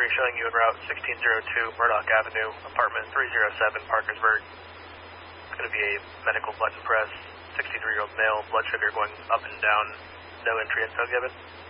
showing you en route 1602 Murdoch Avenue, apartment 307, Parkersburg. It's going to be a medical button press, 63-year-old male, blood sugar going up and down, no entry info given.